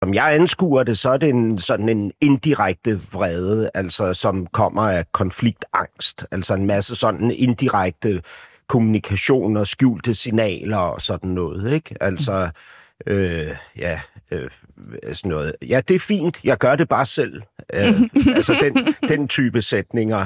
Som jeg anskuer det, så er det sådan en indirekte vrede, altså som kommer af konfliktangst. Altså en masse sådan indirekte kommunikation og skjulte signaler og sådan noget, ikke? Altså, sådan noget. Ja, det er fint, jeg gør det bare selv. Altså den type sætninger.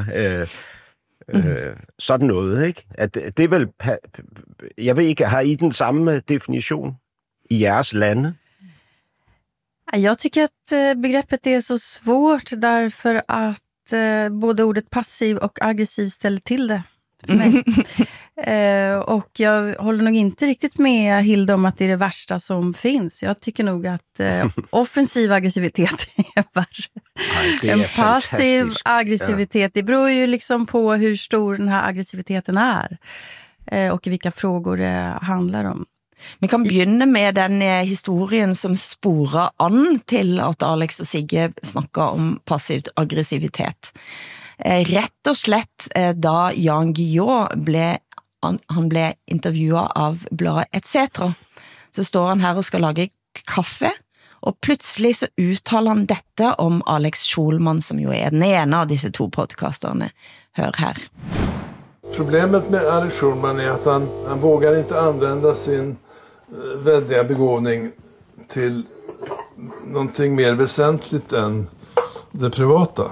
Sådan noget, ikke? At det er vel... Jeg ved ikke, har I den samme definition i jeres lande? Jag tycker att begreppet är så svårt därför att både ordet passiv och aggressiv ställer till det för mig. Och jag håller nog inte riktigt med Hilda om att det är det värsta som finns. Jag tycker nog att offensiv aggressivitet är värre. En passiv aggressivitet, det beror ju liksom på hur stor den här aggressiviteten är. Och vilka frågor det handlar om. Vi kan begynne med den historien som sporer an til at Alex og Sigge snakker om passivt aggressivitet. Rett og slett da Jan Guillou ble intervjuet av bladet etc. Så står han her og skal lage kaffe, og pludselig så uttaler han dette om Alex Schulman, som jo er den ene av disse to podcasterne. Hør her. Problemet med Alex Schulman är att han vågar inte använda sin väldiga begåvning till någonting mer väsentligt än det privata.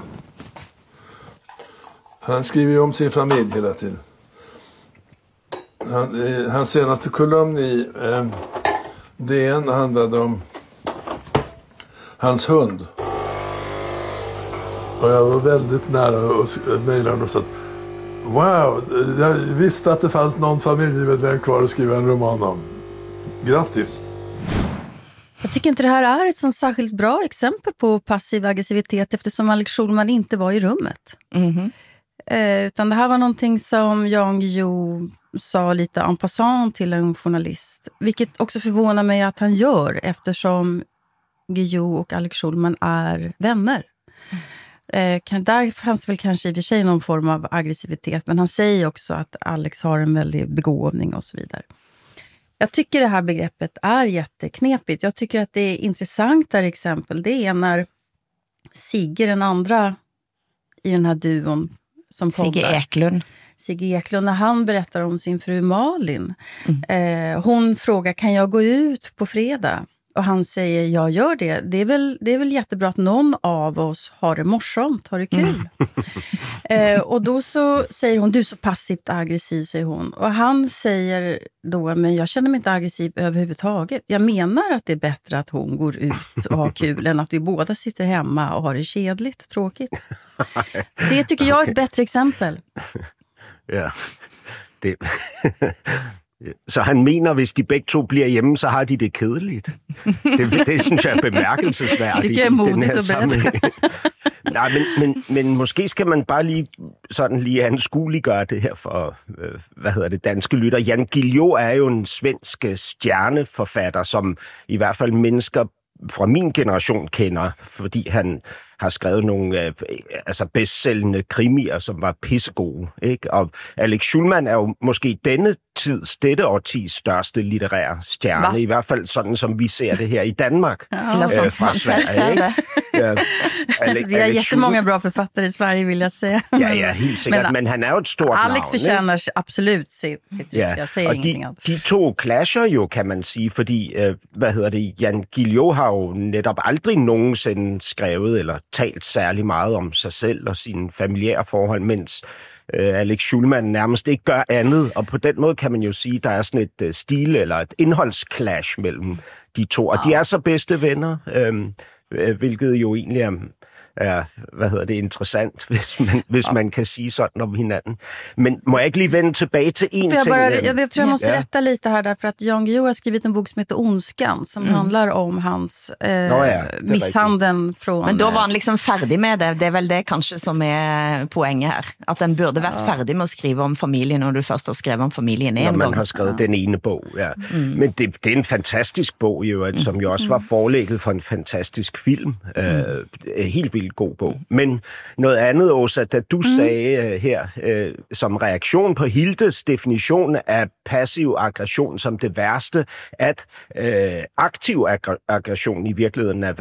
Han skriver ju om sin familj hela tiden. Hans senaste kolumn i DN handlade om hans hund. Och jag var väldigt nära att mejla honom och sa att wow, jag visste att det fanns någon familjemedlem kvar att skriva en roman om. Grattis! Jag tycker inte det här är ett sånt särskilt bra exempel på passiv aggressivitet eftersom Alex Schulman inte var i rummet. Utan det här var någonting som Jan Guillou sa lite en passant till en journalist. Vilket också förvånar mig att han gör eftersom Guillou och Alex Schulman är vänner. Där fanns väl kanske i och för sig någon form av aggressivitet, men han säger också att Alex har en väldig begåvning och så vidare. Jag tycker det här begreppet är jätteknepigt. Jag tycker att det är intressantare exempel. Det är när Sigge, den andra i den här duon som poddar. Sigge Eklund, när han berättar om sin fru Malin. Hon frågar, kan jag gå ut på fredag? Och han säger, jag gör det. Det är väl jättebra att någon av oss har det morsomt, har det kul. Och då så säger hon, du är så passivt aggressiv, säger hon. Och han säger då, men jag känner mig inte aggressiv överhuvudtaget. Jag menar att det är bättre att hon går ut och har kul än att vi båda sitter hemma och har det kedligt, tråkigt. Det tycker jag är ett bättre exempel. Ja, det... Så han mener, hvis de begge to bliver hjemme, så har de det kedeligt. Det synes jeg er bemærkelsesværdigt. Det gør modigt og bedre. Nej, men måske skal man bare lige anskueliggøre det her for, danske lytter. Jan Guillou er jo en svensk stjerneforfatter, som i hvert fald mennesker fra min generation kender, fordi han har skrevet nogle bestsellende krimier, som var pissegode, ikke? Og Alex Schulman er jo måske dette årtis største litterære stjerne, i hvert fald sådan, som vi ser det her i Danmark. Eller som man selv ser det. Vi har jättemånga bra författare i Sverige, vill jag säga. Ja, helt sikkert, men han er jo et stort Alex navn. Förtjänar absolut sitt jeg säger ingenting andet. De to clasher jo, kan man sige, fordi, Jan Guillou har jo netop aldrig nogensinde skrevet eller talt særlig meget om sig selv og sine familiære forhold, mens Alex Schulman nærmest ikke gør andet, og på den måde kan man jo sige, der er sådan et stil eller et indholdsclash mellem de to, og de er så bedste venner, hvilket jo egentlig er interessant, hvis man kan sige sådan om hinanden. Men må jeg ikke lige vende tilbage til en ting? Jag tror jag måste rätta lite här därför att Jan Guillou har skrivit en bok som heter Ondskan som handlar om hans misshandeln från... Men då var han liksom färdig med det. Det är väl det kanske som är poängen här. Att den burde varit färdig med att skriva om familjen när du först har skrivit om familjen en gång. Når man har skrevet den ene bog, ja. Men det er en fantastisk bog, jo, som jo også var forlægget for en fantastisk film. Helt vildt god bog. Men noget andet, Åsa, da du sagde her, som reaktion på Hildes definition af passiv aggression som det værste, at aktiv aggression i virkeligheden er